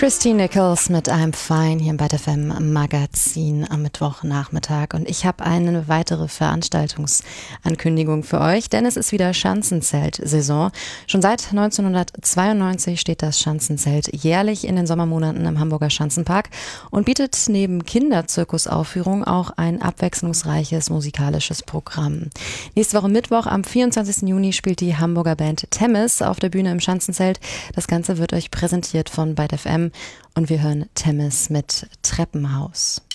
Christine Nichols mit I'm Fine hier im Byte FM Magazin am Mittwochnachmittag. Und ich habe eine weitere Veranstaltungsankündigung für euch, denn es ist wieder Schanzenzelt-Saison. Schon seit 1992 steht das Schanzenzelt jährlich in den Sommermonaten im Hamburger Schanzenpark und bietet neben Kinderzirkusaufführungen auch ein abwechslungsreiches musikalisches Programm. Nächste Woche Mittwoch am 24. Juni spielt die Hamburger Band Temmis auf der Bühne im Schanzenzelt. Das Ganze wird euch präsentiert von Byte FM. Und wir hören Temmis mit Treppenhaus.